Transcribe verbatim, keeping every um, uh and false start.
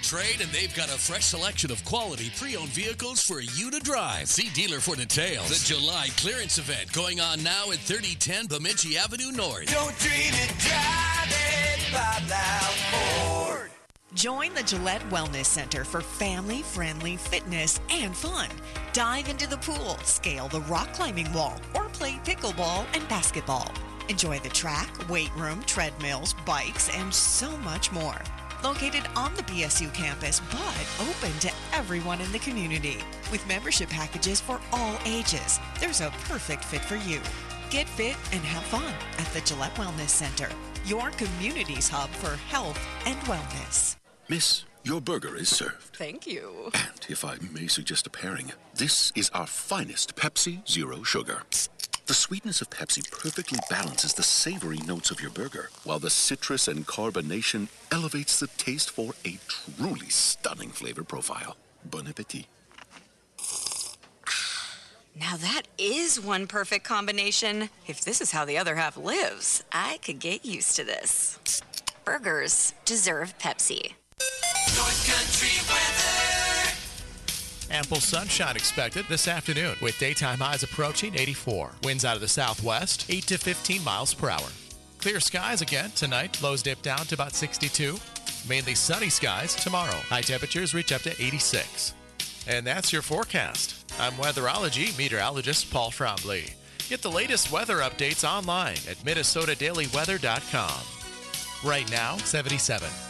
trade, and they've got a fresh selection of quality pre-owned vehicles for you to drive. See dealer for details. The July clearance event going on now at thirty ten Bemidji Avenue North. Don't dream it, drive it, Bob Loud Ford. Join the Gillette Wellness Center for family-friendly fitness and fun. Dive into the pool, scale the rock climbing wall, or play pickleball and basketball. Enjoy the track, weight room, treadmills, bikes, and so much more. Located on the B S U campus, but open to everyone in the community. With membership packages for all ages, there's a perfect fit for you. Get fit and have fun at the Gillette Wellness Center, your community's hub for health and wellness. Miss, your burger is served. Thank you. And if I may suggest a pairing, this is our finest Pepsi Zero Sugar. The sweetness of Pepsi perfectly balances the savory notes of your burger, while the citrus and carbonation elevates the taste for a truly stunning flavor profile. Bon appetit. Now that is one perfect combination. If this is how the other half lives, I could get used to this. Burgers deserve Pepsi. North Country weather. Ample sunshine expected this afternoon with daytime highs approaching eighty-four. Winds out of the southwest, eight to fifteen miles per hour. Clear skies again tonight. Lows dip down to about sixty-two. Mainly sunny skies tomorrow. High temperatures reach up to eighty-six. And that's your forecast. I'm weatherology meteorologist Paul Trombley. Get the latest weather updates online at Minnesota Daily Weather dot com. Right now, seventy-seven.